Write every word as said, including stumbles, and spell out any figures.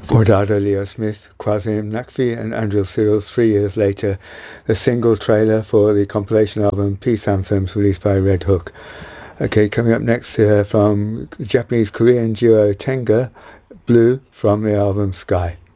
Wardado Leo Smith, Quasim Nakfi and Andrew Cyrils three years later, the single trailer for the compilation album Peace Anthems released by Red Hook. Okay, coming up next uh, from the Japanese-Korean duo Tenga, Blue from the album Sky.